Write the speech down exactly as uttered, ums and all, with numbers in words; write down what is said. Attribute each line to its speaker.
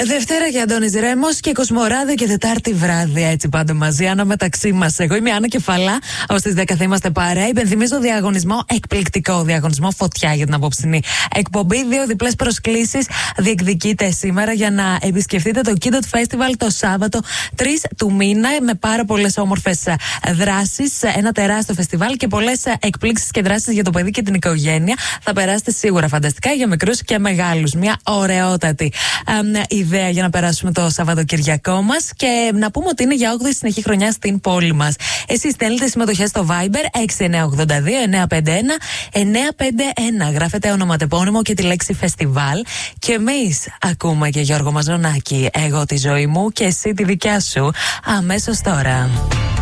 Speaker 1: Δευτέρα για Αντώνης Ρέμος και Κοσμοράδιο και Τετάρτη βράδυ. Έτσι πάντα μαζί, Άννα μεταξύ μας. Εγώ είμαι η Άννα Κεφαλά. Ως τις δέκα θα είμαστε παρέα. Υπενθυμίζω διαγωνισμό, εκπληκτικό διαγωνισμό, φωτιά για την απόψινή εκπομπή. Δύο διπλές προσκλήσεις διεκδικείτε σήμερα για να επισκεφτείτε το Kidot Festival το Σάββατο τρεις του μήνα με πάρα πολλές όμορφες δράσεις. Ένα τεράστιο φεστιβάλ και πολλές εκπλήξεις και δράσεις για το παιδί και την οικογένεια. Θα περάσετε σίγουρα φανταστικά για μικρούς και μεγάλους. Μια ωραιότατη ε, ιδέα για να περάσουμε το Σαββατοκυριακό μας. Και να πούμε ότι είναι για όγδοη συνεχή χρονιά στην πόλη μας. Εσείς στέλνετε συμμετοχές στο Viber έξι εννιά οκτώ δύο εννιά πέντε ένα εννιά πέντε ένα. Γράφετε ονοματεπώνυμο και τη λέξη φεστιβάλ. Και εμείς ακούμε και Γιώργο Μαζονάκη. Εγώ τη ζωή μου και εσύ τη δικιά σου. Αμέσως τώρα.